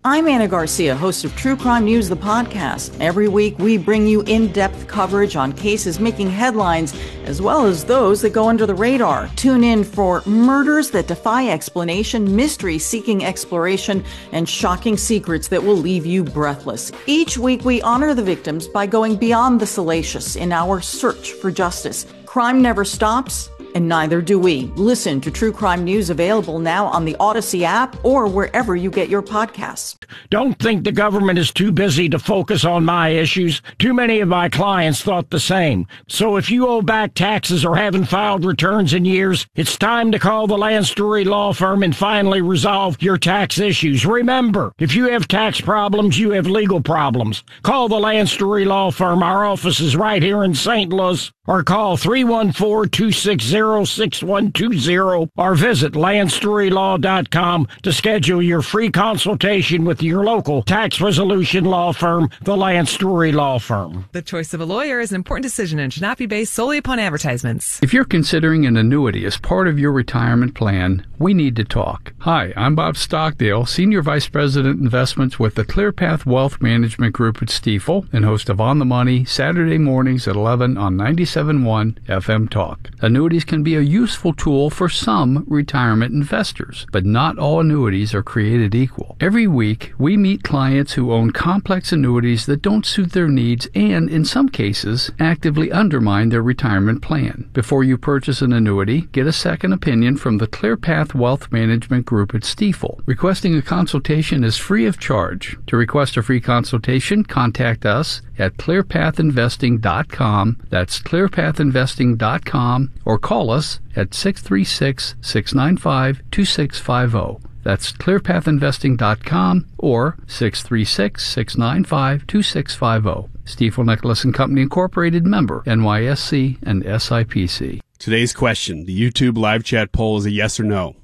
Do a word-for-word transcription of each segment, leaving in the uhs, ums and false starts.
I'm Anna Garcia, host of True Crime News, the podcast. Every week, we bring you in-depth coverage on cases making headlines, as well as those that go under the radar. Tune in for murders that defy explanation, mysteries seeking exploration, and shocking secrets that will leave you breathless. Each week, we honor the victims by going beyond the salacious in our search for justice. Crime never stops, and neither do we. Listen to True Crime News, available now on the Odyssey app or wherever you get your podcasts. Don't think the government is too busy to focus on my issues. Too many of my clients thought the same. So if you owe back taxes or haven't filed returns in years, it's time to call the Lance Drury Law Firm and finally resolve your tax issues. Remember, if you have tax problems, you have legal problems. Call the Lance Drury Law Firm. Our office is right here in Saint Louis. Or call three one four, two six zero, six one two zero or visit lance drury law dot com to schedule your free consultation with your local tax resolution law firm, the Lance Drury Law Firm. The choice of a lawyer is an important decision and should not be based solely upon advertisements. If you're considering an annuity as part of your retirement plan, we need to talk. Hi, I'm Bob Stockdale, Senior Vice President Investments with the ClearPath Wealth Management Group at Stifel and host of On the Money, Saturday mornings at eleven on ninety-seven point one F M Talk. Annuities can be a useful tool for some retirement investors, but not all annuities are created equal. Every week, we meet clients who own complex annuities that don't suit their needs and, in some cases, actively undermine their retirement plan. Before you purchase an annuity, get a second opinion from the ClearPath Wealth Management Group at Stifel. Requesting a consultation is free of charge. To request a free consultation, contact us at clear path investing dot com. That's clear path investing dot com, or call us at six three six, six nine five, two six five zero. That's clear path investing dot com or six three six, six nine five, two six five zero. Stifel Nicholas and Company Incorporated, member N Y S C and S I P C. Today's question, the YouTube live chat poll, is a yes or no.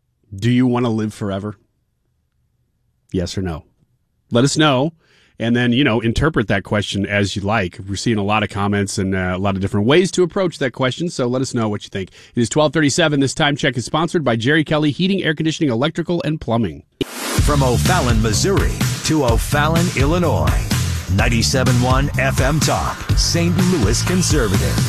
Do you want to live forever? Yes or no? Let us know. And then, you know, interpret that question as you like. We're seeing a lot of comments and uh, a lot of different ways to approach that question, so let us know what you think. It is twelve thirty-seven. This time check is sponsored by Jerry Kelly Heating, Air Conditioning, Electrical, and Plumbing. From O'Fallon, Missouri to O'Fallon, Illinois. ninety-seven point one F M Talk, Saint Louis Conservative.